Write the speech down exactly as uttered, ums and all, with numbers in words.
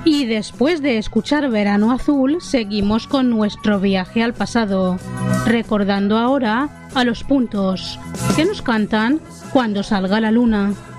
Y después de escuchar Verano Azul, seguimos con nuestro viaje al pasado, recordando ahora a los Puntos, que nos cantan Cuando salga la luna.